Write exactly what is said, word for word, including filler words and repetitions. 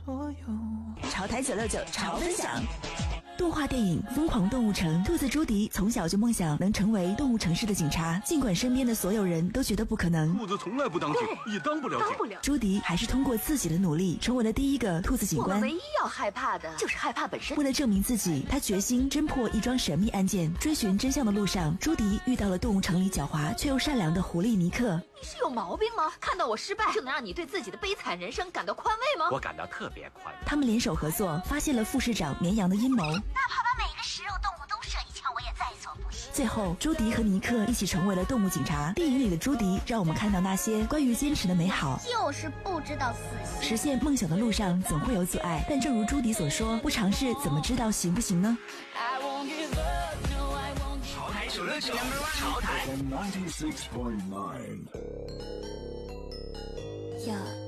潮台九六九潮分享。动画电影《疯狂动物城》，兔子朱迪从小就梦想能成为动物城市的警察，尽管身边的所有人都觉得不可能。 兔子从来不当警，也当不了警。 朱迪还是通过自己的努力，成为了第一个兔子警官。 我们唯一要害怕的就是害怕本身。 为了证明自己，他决心侦破一桩神秘案件。追寻真相的路上，朱迪遇到了动物城里狡猾却又善良的狐狸尼克。 你是有毛病吗？看到我失败，就能让你对自己的悲惨人生感到宽慰吗？ 我感到特别宽慰。 他们联手合作，发现了副市长绵羊的阴谋。 哪怕把每个食肉动物都射一枪，我也在所不惜。 最后，朱迪和尼克一起成为了动物警察。电影里的朱迪让我们看到那些关于坚持的美好， 就是不知道死心。 实现梦想的路上总会有阻碍，但正如朱迪所说，不尝试怎么知道行不行呢？ 潮台九六九，潮台。 ninety-six point nine. Yeah.